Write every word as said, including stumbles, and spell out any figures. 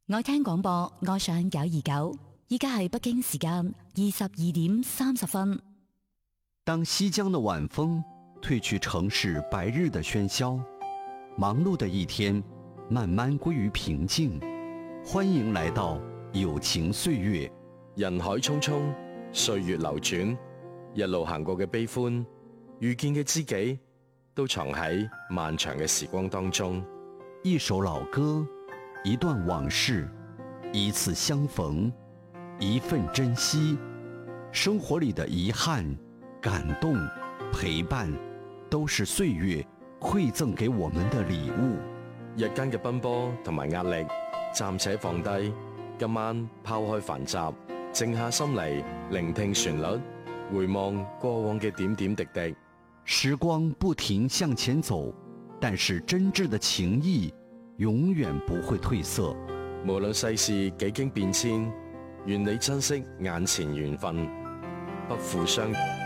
愛聽廣播，愛上九二九。依家係北京時間二十二點三十分。 當西江的晚風褪去城市白日的喧囂，忙碌的一天慢慢歸於平靜。歡迎來到有情歲月。 人海匆匆，歲月流轉，一路行過嘅悲歡，遇見嘅知己，都藏喺漫長嘅時光當中。 一首老歌，一段往事，一次相逢，一份珍惜。生活裏的遺憾、感動、陪伴，都是歲月饋贈給我們的禮物。 日間嘅奔波同埋壓力，暫且放低，今晚拋開繁雜，靜下心嚟，聆聽旋律，回望過往嘅點點滴滴。 時光不停向前走，但是真摯的情誼永遠不會褪色。 無論世事幾經變遷，願你珍惜眼前緣分，不負相。